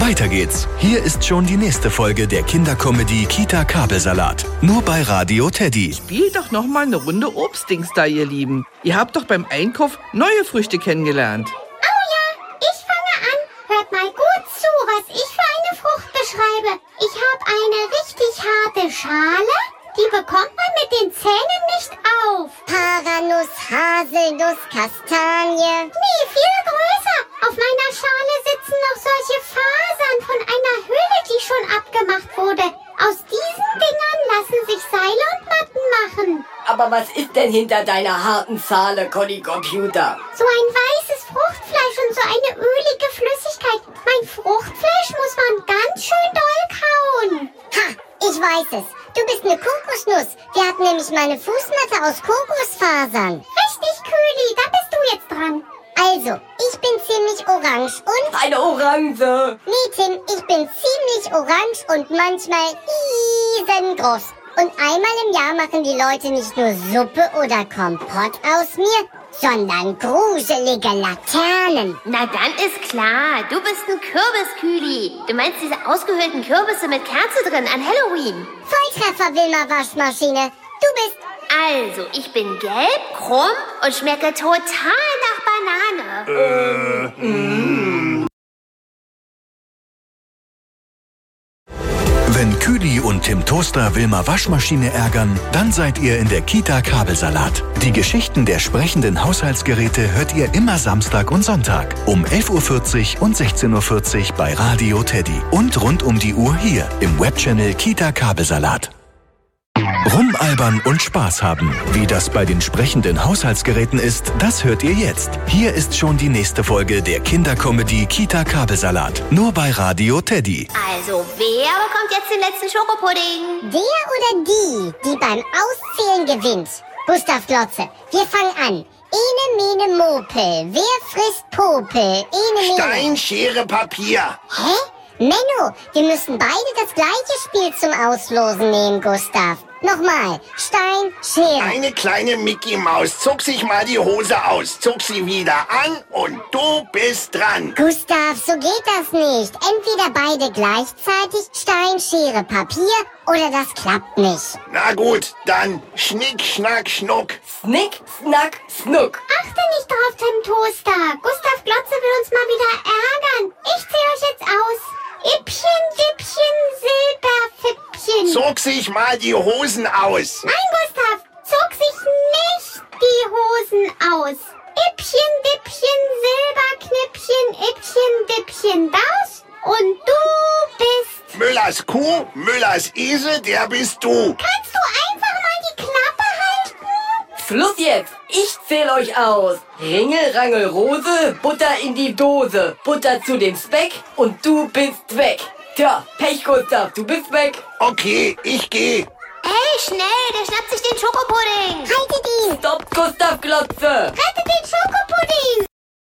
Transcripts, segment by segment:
Weiter geht's. Hier ist schon die nächste Folge der Kindercomedy Kita Kabelsalat. Nur bei Radio Teddy. Spielt doch noch mal eine Runde Obstdings da, ihr Lieben. Ihr habt doch beim Einkauf neue Früchte kennengelernt. Oh ja, ich fange an. Hört mal gut zu, was ich für eine Frucht beschreibe. Ich habe eine richtig harte Schale. Die bekommt man mit den Zähnen nicht auf. Paranuss, Haselnuss, Kastanie. Nee, viel größer. Auf meiner Schale sitzen noch solche Fasern von einer Hülle, die schon abgemacht wurde. Aus diesen Dingern lassen sich Seile und Matten machen. Aber was ist denn hinter deiner harten Schale, Conny Computer? So ein weißes Fruchtfleisch und so eine ölige Flüssigkeit. Mein Fruchtfleisch muss man ganz schön doll kauen. Ha, ich weiß es. Du bist eine Kokosnuss. Wir hatten nämlich mal eine Fußmatte aus Kokosfasern. Richtig, Kühli, da bist du jetzt dran. Also, ich bin ziemlich orange und... Eine Orange. Nee, Tim, ich bin ziemlich orange und manchmal riesengroß. Und einmal im Jahr machen die Leute nicht nur Suppe oder Kompott aus mir, sondern gruselige Laternen. Na dann ist klar, du bist ein Kürbiskühli. Du meinst diese ausgehöhlten Kürbisse mit Kerze drin an Halloween. Volltreffer, Wilma Waschmaschine. Du bist... Also, ich bin gelb, krumm und schmecke total nach Banane. Wenn Kühli und Tim Toaster Wilma Waschmaschine ärgern, dann seid ihr in der Kita Kabelsalat. Die Geschichten der sprechenden Haushaltsgeräte hört ihr immer Samstag und Sonntag um 11.40 Uhr und 16.40 Uhr bei Radio Teddy. Und rund um die Uhr hier im Webchannel Kita Kabelsalat. Rumalbern und Spaß haben. Wie das bei den sprechenden Haushaltsgeräten ist, das hört ihr jetzt. Hier ist schon die nächste Folge der Kindercomedy Kita Kabelsalat. Nur bei Radio Teddy. Also, wer bekommt jetzt den letzten Schokopudding? Der oder die beim Auszählen gewinnt. Gustav Glotze, wir fangen an. Ene, mene, Mopel. Wer frisst Popel? Ene, mene. Stein, Schere, Papier. Hä? Menno, wir müssen beide das gleiche Spiel zum Auslosen nehmen, Gustav. Nochmal. Stein, Schere. Eine kleine Mickey Maus zog sich mal die Hose aus, zog sie wieder an und du bist dran. Gustav, so geht das nicht. Entweder beide gleichzeitig, Stein, Schere, Papier, oder das klappt nicht. Na gut, dann Schnick, Schnack, Schnuck. Snick, Snack, Snuck. Achte nicht drauf, Tim Toaster. Gustav Glotze will uns mal wieder ärgern. Ich zähle euch jetzt aus. Ippchen, Dippchen, Silberfippchen. Zog sich mal die Hosen aus. Nein, Gustav, zog sich nicht die Hosen aus. Ippchen, Dippchen, Silberknippchen, Ippchen, Dippchen, das. Und du bist... Müllers Kuh, Müllers Esel, der bist du. Kannst du einfach mal die Klappe halten? Schluss jetzt. Ich zähl euch aus. Ringel, Rangel, Rose, Butter in die Dose. Butter zu dem Speck und du bist weg. Tja, Pech, Gustav, du bist weg. Okay, ich geh. Hey, schnell, der schnappt sich den Schokopudding. Haltet ihn! Stopp, Gustav Glotze. Rettet den Schokopudding!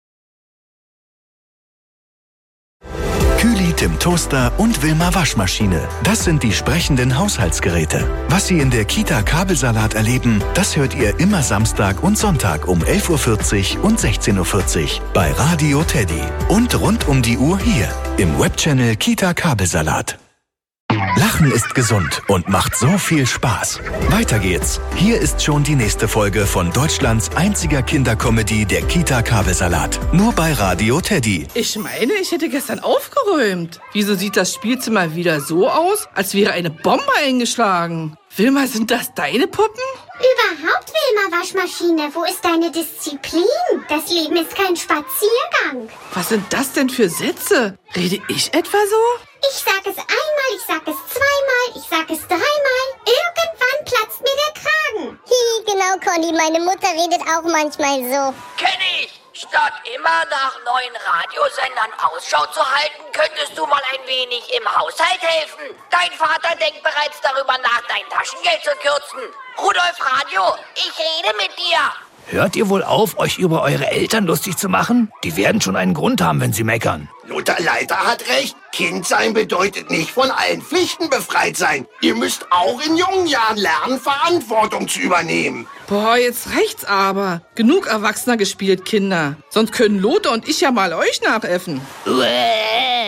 Kühli, Tim Toaster und Wilma Waschmaschine. Das sind die sprechenden Haushaltsgeräte. Was Sie in der Kita Kabelsalat erleben, das hört ihr immer Samstag und Sonntag um 11.40 Uhr und 16.40 Uhr bei Radio Teddy. Und rund um die Uhr hier im Webchannel Kita Kabelsalat. Lachen ist gesund und macht so viel Spaß. Weiter geht's. Hier ist schon die nächste Folge von Deutschlands einziger Kindercomedy der Kita Kabelsalat. Nur bei Radio Teddy. Ich meine, ich hätte gestern aufgeräumt. Wieso sieht das Spielzimmer wieder so aus, als wäre eine Bombe eingeschlagen? Wilma, sind das deine Puppen? Überhaupt, Wilma Waschmaschine, wo ist deine Disziplin? Das Leben ist kein Spaziergang. Was sind das denn für Sätze? Rede ich etwa so? Ich sag es einmal, ich sag es zweimal, ich sag es dreimal. Irgendwann platzt mir der Kragen. Hi, genau, Conny, meine Mutter redet auch manchmal so. Kenn ich! Statt immer nach neuen Radiosendern Ausschau zu halten, könntest du mal ein wenig im Haushalt helfen. Dein Vater denkt bereits darüber nach, dein Taschengeld zu kürzen. Rudolf Radio, ich rede mit dir. Hört ihr wohl auf, euch über eure Eltern lustig zu machen? Die werden schon einen Grund haben, wenn sie meckern. Luther Leiter hat recht. Kind sein bedeutet nicht von allen Pflichten befreit sein. Ihr müsst auch in jungen Jahren lernen, Verantwortung zu übernehmen. Boah, jetzt reicht's aber. Genug Erwachsener gespielt, Kinder. Sonst können Lothar und ich ja mal euch nachäffen. Uäh.